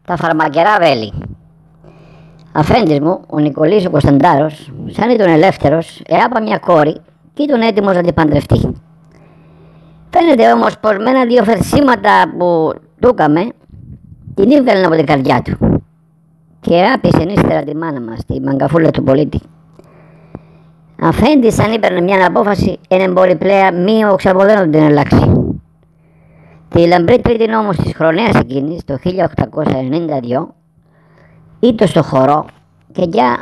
τα φαρμακερά βέλη. Αφέντης μου, ο Νικολής ο Κωνσταντάρος, σαν ήταν ελεύθερος, εάπα μια κόρη και ήταν έτοιμος να την παντρευτεί. Φαίνεται όμως πως με ένα-δύο φερσίματα που του έκαμε, την έβγαλε από την καρδιά του και άπησε ύστερα τη μάνα μας, τη μαγκαφούλα του πολίτη. Αφέντης, αν έπαιρνε μια απόφαση, είναι μπορεί πλέον μη οξαβολένο την αλλάξει. Τη λαμπρή τρίτη όμως της χρονιάς εκείνης, το 1892, ήταν στο χορό και για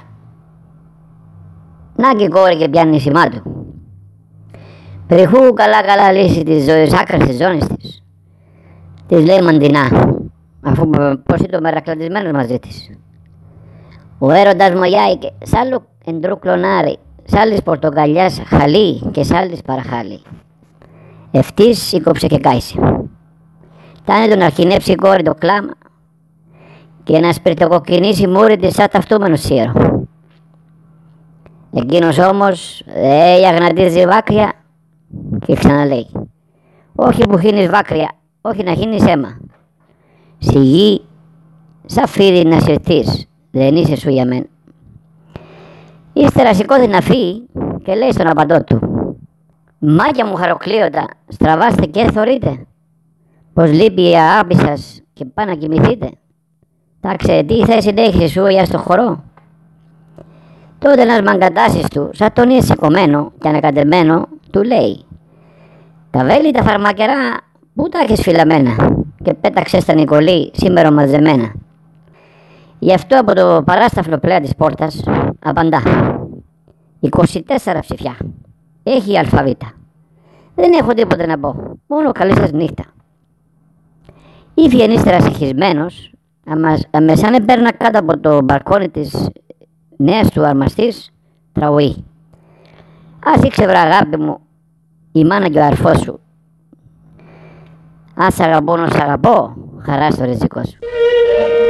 να και κόρη και πιάνει σημά του. Πριχού καλά λύσει της ζωής άκρας της ζώνης της. Της λέει μαντινά, αφού πως ήταν μερακλατισμένος μαζί της. Ο έρωτας μου γιάηκε, σ' άλλο εντρού κλονάρι, σ' άλλης πορτοκαλιάς χαλί και σ' άλλης παραχάλι. Ευτής σήκωψε και κάησε. Τάνε τον αρχινέψει η κόρη το κλάμα και να σπιρτοκοκκινήσει μούρη της σαν ταυτούμενο σύρο. Εκείνος όμως αγνατίζει βάκρια και ξαναλέει, όχι που χύνεις βάκρια, όχι να χύνεις αίμα. Στη γη σαν φίδι να συρθείς, δεν είσαι σου για μένα. Ύστερα σηκώθηκε να φύγει και λέει στον απαντό του, μάκια μου χαροκλείωτα, στραβάστε και θωρείτε, πως λείπει η αγάπη σας και πάνε να κοιμηθείτε. Τάξε, τι θέση έχεις σου για στο χορό. Τότε ένας μαγκατάσης του, σαν τον είναι σηκωμένο και ανακατεμένο, του λέει, τα βέλη τα φαρμακερά πού τα έχεις φυλαμένα, και πέταξε στα Νικολή σήμερα μαζεμένα. Γι' αυτό από το παράσταφλο πλέα της πόρτας απαντά, 24 ψηφιά, έχει η αλφαβήτα. Δεν έχω τίποτε να πω, μόνο καλή σας νύχτα. Ήφιεν ύστερα συγχυσμένος, με σαν έπαιρνα κάτω από το μπαλκόνι της νέας του αρμαστής, τραγουεί. Ας ήξευρα αγάπη μου, η μάνα και ο αρφός σου. Αν σ' αγαπώ να σ' αγαπώ, χαρά στο ριζικό σου.